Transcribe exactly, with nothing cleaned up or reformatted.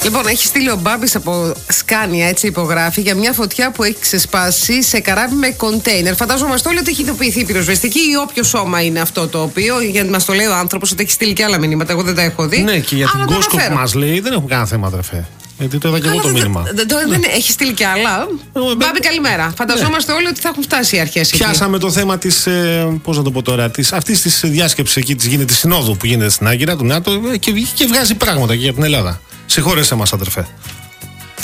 Λοιπόν, έχει στείλει ο Μπάμπης από Σκάνια, έτσι υπογράφει, για μια φωτιά που έχει ξεσπάσει σε καράβι με κοντέινερ. Φανταζόμαστε όλοι ότι έχει ειδοποιηθεί η πυροσβεστική ή όποιο σώμα είναι αυτό το οποίο. Γιατί μας το λέει ο άνθρωπος ότι έχει στείλει και άλλα μηνύματα. Εγώ δεν τα έχω δει. Ναι, και για την Κόσκο που μας λέει δεν έχω κανένα θέμα, αδερφέ. Γιατί το είδα και εγώ το μήνυμα. Δεν, δεν, δεν έχει στείλει και άλλα. Μπάμπη, καλημέρα. Φανταζόμαστε όλοι ότι θα έχουν φτάσει οι αρχές. Πιάσαμε το θέμα της, πώς να το πω τώρα, αυτής της διάσκεψης εκεί, της γίνεται συνόδου που γίνεται στην Άγκυρα του ΝΑΤΟ και βγάζει πράγματα και για την Ελλάδα. Συγχώρεσέ μας, αδερφέ.